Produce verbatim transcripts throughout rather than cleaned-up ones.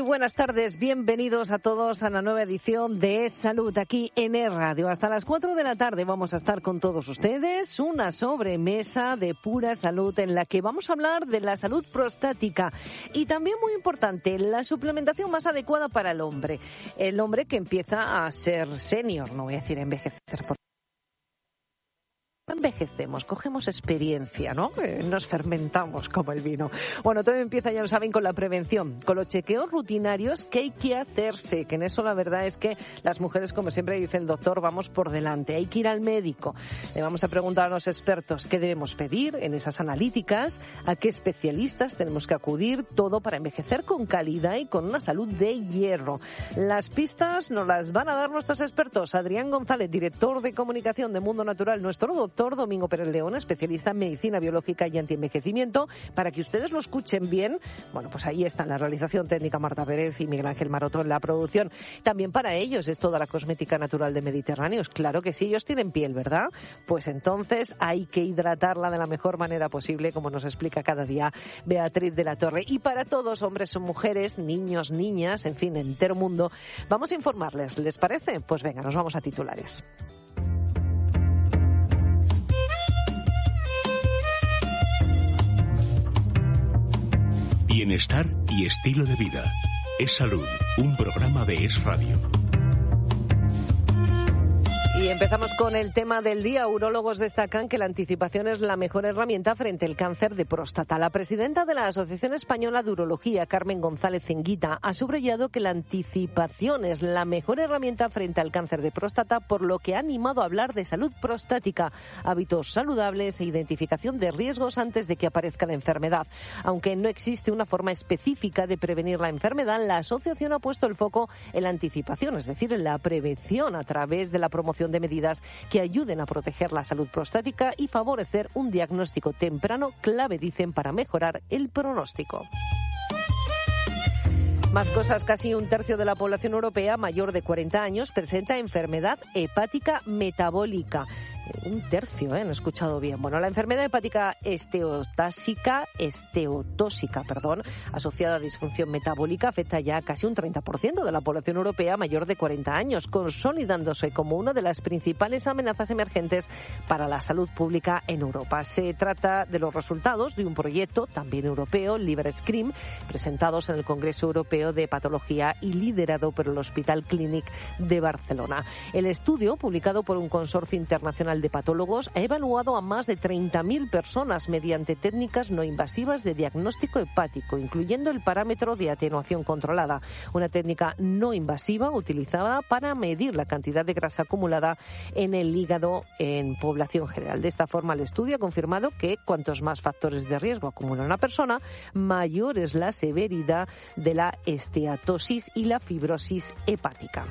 buenas tardes, bienvenidos a todos a la nueva edición de Salud aquí en E Radio. Hasta las cuatro de la tarde vamos a estar con todos ustedes, una sobremesa de pura salud en la que vamos a hablar de la salud prostática y también, muy importante, la suplementación más adecuada para el hombre. El hombre que empieza a ser senior, no voy a decir envejecer, porque envejecemos, cogemos experiencia, ¿no? Eh, nos fermentamos como el vino. Bueno, todo empieza, ya lo saben, con la prevención, con los chequeos rutinarios que hay que hacerse, que en eso la verdad es que las mujeres, como siempre dice el doctor, vamos por delante. Hay que ir al médico. Le vamos a preguntar a los expertos qué debemos pedir en esas analíticas, a qué especialistas tenemos que acudir, todo para envejecer con calidad y con una salud de hierro. Las pistas nos las van a dar nuestros expertos. Adrián González, director de comunicación de Mundo Natural, nuestro doctor Domingo Pérez León, especialista en medicina biológica y antienvejecimiento, para que ustedes lo escuchen bien. Bueno, pues ahí está en la realización técnica Marta Pérez y Miguel Ángel Maroto en la producción. También para ellos es toda la cosmética natural de Mediterráneos. Claro que sí, ellos tienen piel, ¿verdad? Pues entonces hay que hidratarla de la mejor manera posible, como nos explica cada día Beatriz de la Torre. Y para todos, hombres o mujeres, niños, niñas, en fin, entero mundo, vamos a informarles. ¿Les parece? Pues venga, nos vamos a titulares. Bienestar y estilo de vida. Es Salud, un programa de Es Radio. Y empezamos con el tema del día. Urólogos destacan que la anticipación es la mejor herramienta frente al cáncer de próstata. La presidenta de la Asociación Española de Urología, Carmen González Zenguita, ha subrayado que la anticipación es la mejor herramienta frente al cáncer de próstata, por lo que ha animado a hablar de salud prostática, hábitos saludables e identificación de riesgos antes de que aparezca la enfermedad. Aunque no existe una forma específica de prevenir la enfermedad, la asociación ha puesto el foco en la anticipación, es decir, en la prevención a través de la promoción de medidas que ayuden a proteger la salud prostática y favorecer un diagnóstico temprano, clave, dicen, para mejorar el pronóstico. Más cosas, casi un tercio de la población europea mayor de cuarenta años presenta enfermedad hepática metabólica. Un tercio, ¿eh? No he escuchado bien. Bueno, la enfermedad hepática esteotásica, esteotóxica, perdón, asociada a disfunción metabólica, afecta ya a casi un treinta por ciento de la población europea mayor de cuarenta años, consolidándose como una de las principales amenazas emergentes para la salud pública en Europa. Se trata de los resultados de un proyecto, también europeo, LiverScreen, presentados en el Congreso Europeo de Patología y liderado por el Hospital Clínic de Barcelona. El estudio, publicado por un consorcio internacional de patólogos, ha evaluado a más de treinta mil personas mediante técnicas no invasivas de diagnóstico hepático, incluyendo el parámetro de atenuación controlada, una técnica no invasiva utilizada para medir la cantidad de grasa acumulada en el hígado en población general. De esta forma, el estudio ha confirmado que cuantos más factores de riesgo acumula una persona, mayor es la severidad de la esteatosis y la fibrosis hepática.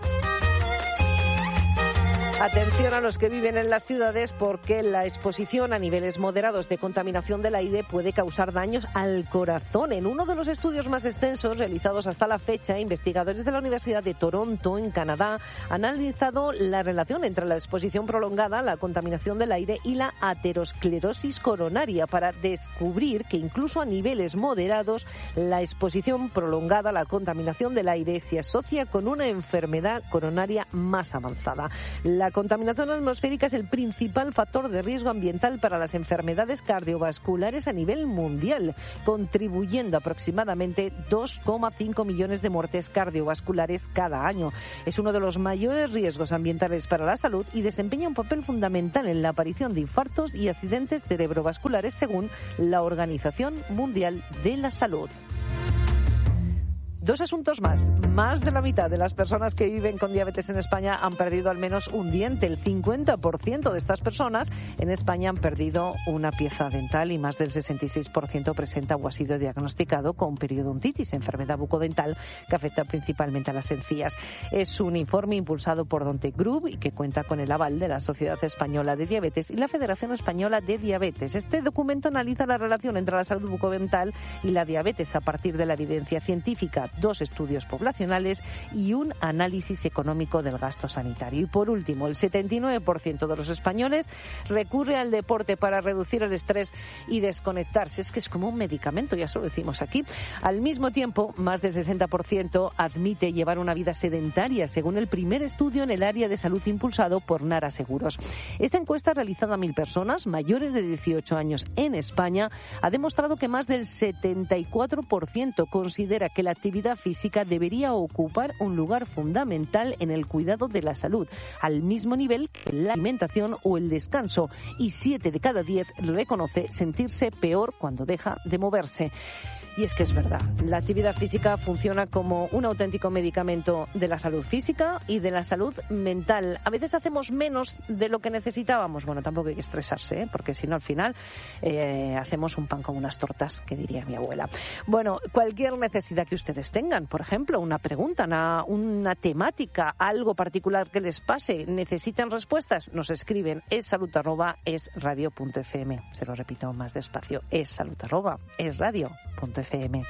Atención a los que viven en las ciudades, porque la exposición a niveles moderados de contaminación del aire puede causar daños al corazón. En uno de los estudios más extensos realizados hasta la fecha, investigadores de la Universidad de Toronto, en Canadá, han analizado la relación entre la exposición prolongada, la contaminación del aire y la aterosclerosis coronaria, para descubrir que incluso a niveles moderados la exposición prolongada a la contaminación del aire se asocia con una enfermedad coronaria más avanzada. La contaminación atmosférica es el principal factor de riesgo ambiental para las enfermedades cardiovasculares a nivel mundial, contribuyendo aproximadamente dos coma cinco millones de muertes cardiovasculares cada año. Es uno de los mayores riesgos ambientales para la salud y desempeña un papel fundamental en la aparición de infartos y accidentes cerebrovasculares, según la Organización Mundial de la Salud. Dos asuntos más. Más de la mitad de las personas que viven con diabetes en España han perdido al menos un diente. El cincuenta por ciento de estas personas en España han perdido una pieza dental y más del sesenta y seis por ciento presenta o ha sido diagnosticado con periodontitis, enfermedad bucodental que afecta principalmente a las encías. Es un informe impulsado por Donte Group y que cuenta con el aval de la Sociedad Española de Diabetes y la Federación Española de Diabetes. Este documento analiza la relación entre la salud bucodental y la diabetes a partir de la evidencia científica. dos estudios poblacionales y un análisis económico del gasto sanitario. Y por último, el setenta y nueve por ciento de los españoles recurre al deporte para reducir el estrés y desconectarse. Es que es como un medicamento, ya se lo decimos aquí. Al mismo tiempo, más del sesenta por ciento admite llevar una vida sedentaria, según el primer estudio en el área de salud impulsado por Nara Seguros. Esta encuesta, realizada a mil personas mayores de dieciocho años en España, ha demostrado que más del setenta y cuatro por ciento considera que la actividad física debería ocupar un lugar fundamental en el cuidado de la salud, al mismo nivel que la alimentación o el descanso, y siete de cada diez reconoce sentirse peor cuando deja de moverse. Y es que es verdad, la actividad física funciona como un auténtico medicamento de la salud física y de la salud mental. A veces hacemos menos de lo que necesitábamos. Bueno, tampoco hay que estresarse, ¿eh? Porque si no, al final eh, hacemos un pan con unas tortas, que diría mi abuela. Bueno, cualquier necesidad que ustedes tengan, por ejemplo, una pregunta, una, una temática, algo particular que les pase, necesitan respuestas, nos escriben es salud arroba es radio punto f m. Se lo repito más despacio, es salud arroba es radio punto f m.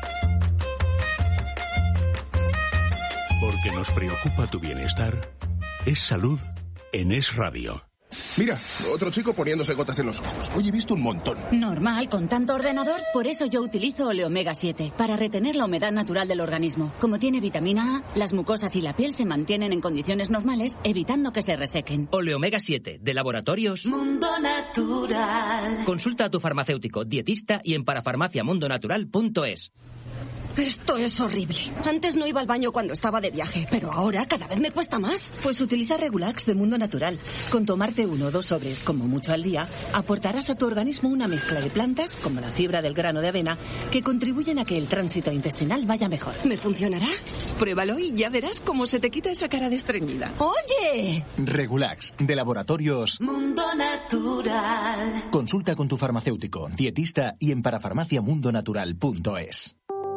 Porque nos preocupa tu bienestar, es salud en Es Radio. Mira, otro chico poniéndose gotas en los ojos. Hoy he visto un montón. Normal, con tanto ordenador. Por eso yo utilizo Oleomega siete, para retener la humedad natural del organismo. Como tiene vitamina A, las mucosas y la piel se mantienen en condiciones normales, evitando que se resequen. Oleomega siete, de Laboratorios Mundo Natural. Consulta a tu farmacéutico, dietista y en parafarmacia mundo natural punto es. Esto es horrible. Antes no iba al baño cuando estaba de viaje, pero ahora cada vez me cuesta más. Pues utiliza Regulax de Mundo Natural. Con tomarte uno o dos sobres, como mucho al día, aportarás a tu organismo una mezcla de plantas, como la fibra del grano de avena, que contribuyen a que el tránsito intestinal vaya mejor. ¿Me funcionará? Pruébalo y ya verás cómo se te quita esa cara de estreñida. ¡Oye! Regulax, de Laboratorios Mundo Natural. Consulta con tu farmacéutico, dietista y en parafarmacia mundo natural punto es.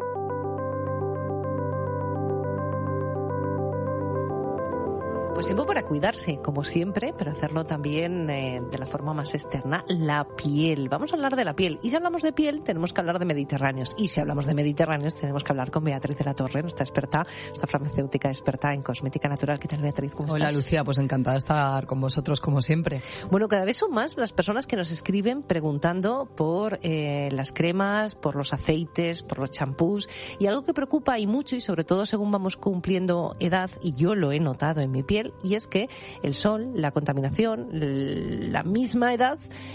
Pues tiempo para cuidarse, como siempre, pero hacerlo también eh, de la forma más externa, la piel. Vamos a hablar de la piel. Y si hablamos de piel, tenemos que hablar de mediterráneos. Y si hablamos de mediterráneos, tenemos que hablar con Beatriz de la Torre, nuestra experta, nuestra farmacéutica experta en cosmética natural. ¿Qué tal, Beatriz? ¿Cómo Hola, estás? Lucía, pues encantada de estar con vosotros, como siempre. Bueno, cada vez son más las personas que nos escriben preguntando por eh, las cremas, por los aceites, por los champús. Y algo que preocupa y mucho, y sobre todo según vamos cumpliendo edad, y yo lo he notado en mi piel, y es que el sol, la contaminación, la misma edad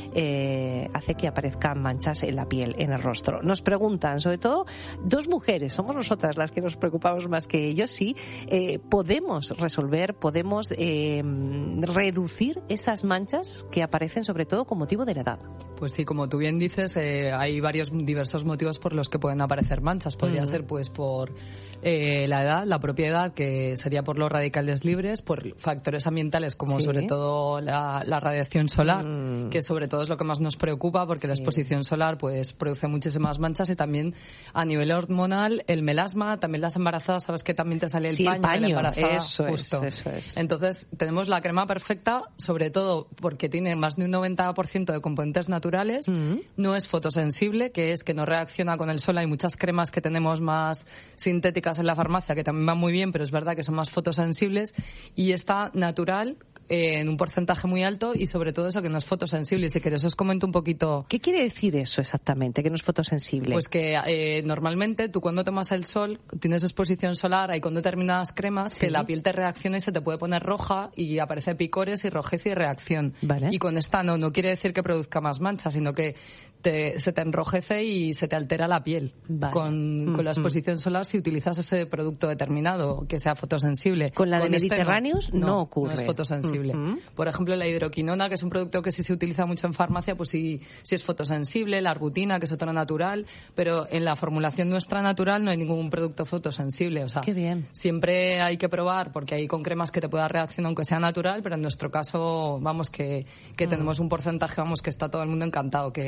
eh, hace que aparezcan manchas en la piel, en el rostro. Nos preguntan, sobre todo dos mujeres, somos nosotras las que nos preocupamos más que ellos, sí, eh, podemos resolver, podemos eh, reducir esas manchas que aparecen sobre todo con motivo de la edad. Pues sí, como tú bien dices, eh, hay varios diversos motivos por los que pueden aparecer manchas. Podría mm. ser pues por eh, la edad, la propia edad, que sería por los radicales libres, por factores ambientales como sí. sobre todo la, la radiación solar, mm. que sobre todo es lo que más nos preocupa, porque sí. la exposición solar pues produce muchísimas manchas, y también a nivel hormonal el melasma, también las embarazadas, sabes que también te sale el sí, paño, el paño. de la embarazada, eso justo. Es, eso es. Entonces tenemos la crema perfecta, sobre todo porque tiene más de un noventa por ciento de componentes naturales, mm. no es fotosensible, que es que no reacciona con el sol. Hay muchas cremas que tenemos más sintéticas en la farmacia que también van muy bien, pero es verdad que son más fotosensibles, y está natural eh, en un porcentaje muy alto, y sobre todo eso, que no es fotosensible. Y si quieres os comento un poquito. ¿Qué quiere decir eso exactamente, que no es fotosensible? Pues que eh, normalmente tú cuando tomas el sol, tienes exposición solar, hay con determinadas cremas sí. que la piel te reacciona y se te puede poner roja y aparece picores y rojez y reacción. Vale. Y con esta no, no quiere decir que produzca más manchas, sino que te, se te enrojece y se te altera la piel. Vale. Con, mm, con la exposición mm. solar, si utilizas ese producto determinado que sea fotosensible. Con la de con Mediterráneos este no, no, no ocurre. No es fotosensible. Mm-hmm. Por ejemplo, la hidroquinona, que es un producto que sí se utiliza mucho en farmacia, pues sí, sí es fotosensible. La arbutina, que es otra natural, pero en la formulación nuestra natural no hay ningún producto fotosensible. O sea, qué bien. Siempre hay que probar, porque hay con cremas que te pueda reaccionar aunque sea natural, pero en nuestro caso, vamos, que, que mm. tenemos un porcentaje, vamos, que está todo el mundo encantado, que lo podemos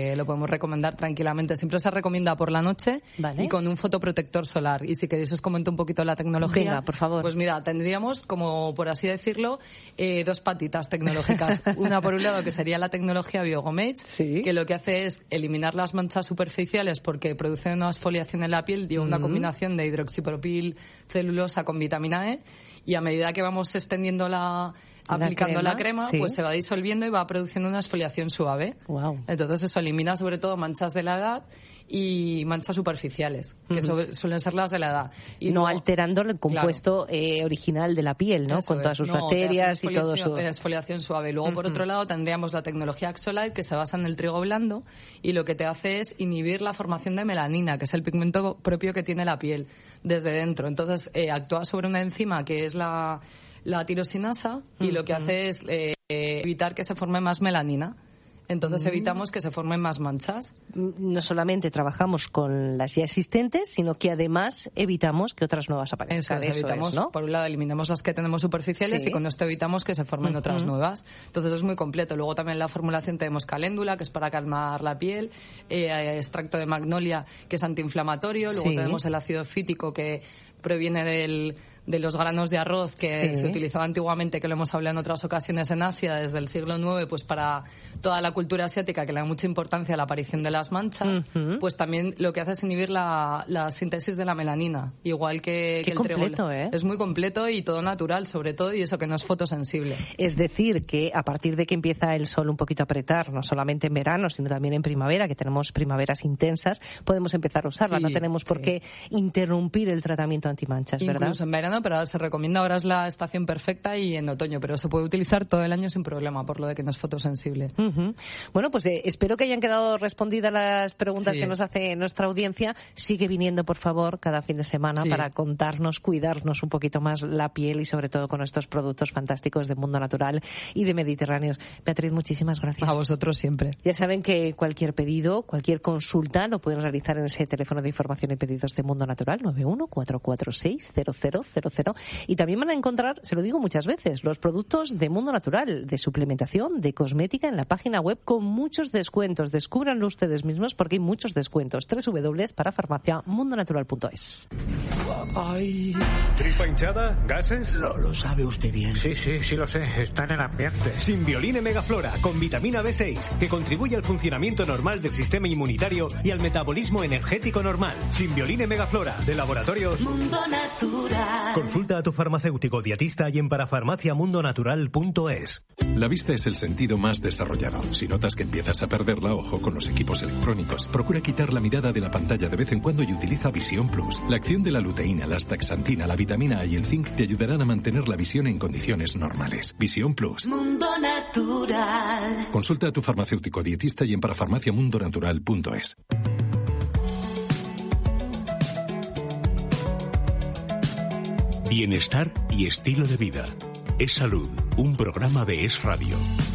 podemos recomendar tranquilamente. Siempre se recomienda por la noche vale. y con un fotoprotector solar. Y si queréis os comento un poquito la tecnología. Venga, por favor. Pues mira, tendríamos, como por así decirlo, eh, dos patitas tecnológicas. Una por un lado que sería la tecnología Biogomage, sí. que lo que hace es eliminar las manchas superficiales porque produce una exfoliación en la piel y una mm. combinación de hidroxipropil, celulosa con vitamina E, y a medida que vamos extendiendo la... aplicando la crema, la crema sí. pues se va disolviendo y va produciendo una exfoliación suave. Wow. Entonces eso elimina sobre todo manchas de la edad y manchas superficiales, que uh-huh. suelen ser las de la edad. Y no, no alterando el compuesto claro. eh, original de la piel, ¿no? Eso Con todas es. sus no, bacterias y todo su... exfoliación suave. Luego, uh-huh. por otro lado, tendríamos la tecnología Axolite, que se basa en el trigo blando y lo que te hace es inhibir la formación de melanina, que es el pigmento propio que tiene la piel desde dentro. Entonces, eh, actúa sobre una enzima que es la... la tirosinasa y uh-huh. lo que hace es eh, evitar que se forme más melanina. Entonces uh-huh. evitamos que se formen más manchas. No solamente trabajamos con las ya existentes, sino que además evitamos que otras nuevas aparezcan. Eso es, evitamos, Eso es, ¿no? Por un lado eliminamos las que tenemos superficiales sí. y con esto evitamos que se formen uh-huh. otras nuevas. Entonces es muy completo. Luego también en la formulación tenemos caléndula, que es para calmar la piel, eh, extracto de magnolia, que es antiinflamatorio. Luego sí. tenemos el ácido fítico, que proviene del... de los granos de arroz que sí. se utilizaba antiguamente, que lo hemos hablado en otras ocasiones en Asia, desde el siglo nueve, pues para toda la cultura asiática, que le da mucha importancia a la aparición de las manchas, uh-huh. pues también lo que hace es inhibir la, la síntesis de la melanina, igual que, que el completo, trigo. ¿eh? Es muy completo y todo natural, sobre todo, y eso que no es fotosensible. Es decir, que a partir de que empieza el sol un poquito a apretar, no solamente en verano, sino también en primavera, que tenemos primaveras intensas, podemos empezar a usarla. Sí, no tenemos por sí. qué interrumpir el tratamiento antimanchas, ¿verdad? Incluso en verano, pero se recomienda, ahora es la estación perfecta, y en otoño, pero se puede utilizar todo el año sin problema, por lo de que no es fotosensible. Uh-huh. Bueno, pues eh, espero que hayan quedado respondidas las preguntas sí. que nos hace nuestra audiencia. Sigue viniendo, por favor, cada fin de semana sí. para contarnos, cuidarnos un poquito más la piel y sobre todo con estos productos fantásticos de Mundo Natural y de Mediterráneos. Beatriz, muchísimas gracias. A vosotros siempre. Ya saben que cualquier pedido, cualquier consulta lo pueden realizar en ese teléfono de información y pedidos de Mundo Natural, nueve uno cuatro cuatro seis cero cero cero cero. Y también van a encontrar, se lo digo muchas veces, los productos de Mundo Natural, de suplementación, de cosmética en la página web con muchos descuentos. Descúbranlo ustedes mismos porque hay muchos descuentos. doble u doble u doble u para farmacia mundo natural punto es. Ay. ¿Tripa hinchada? ¿Gases? Lo, lo sabe usted bien. Sí, sí, sí lo sé. Está en el ambiente. Simbioline Megaflora, con vitamina B seis, que contribuye al funcionamiento normal del sistema inmunitario y al metabolismo energético normal. Simbioline Megaflora, de Laboratorios Mundo Natural. Consulta a tu farmacéutico dietista y en parafarmacia mundo natural punto es. La vista es el sentido más desarrollado. Si notas que empiezas a perderla, ojo con los equipos electrónicos. Procura quitar la mirada de la pantalla de vez en cuando y utiliza Visión Plus. La acción de la luteína, la astaxantina, la vitamina A y el zinc te ayudarán a mantener la visión en condiciones normales. Visión Plus. Mundo Natural. Consulta a tu farmacéutico dietista y en parafarmacia mundo natural punto es. Bienestar y estilo de vida. Es Salud, un programa de Es Radio.